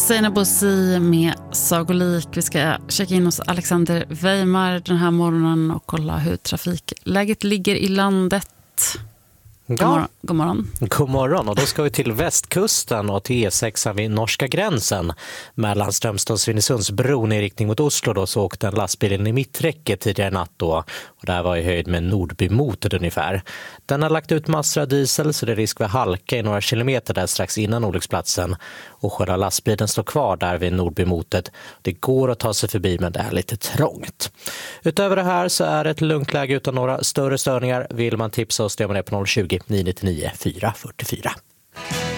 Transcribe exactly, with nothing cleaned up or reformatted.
Seinabo Bosi med Sagolik. Vi ska checka in hos Alexander Weimar den här morgonen och kolla hur trafikläget ligger i landet. God morgon. God morgon. God morgon, och då ska vi till västkusten och till E sex vid norska gränsen. Mellan Strömstad och Svinesundsbron i riktning mot Oslo då, så åkte en lastbil i mitträcket tidigare i natt då. Och det här var i höjd med Nordbymotet ungefär. Den har lagt ut massor av diesel, så det är risk för halka i några kilometer där strax innan olycksplatsen. Och själva lastbilen står kvar där vid Nordbymotet. Det går att ta sig förbi, men det är lite trångt. Utöver det här så är det ett lugnt läge utan några större störningar. Vill man tipsa oss, det är man på noll tjugo, nio nio nio, fyra fyra fyra.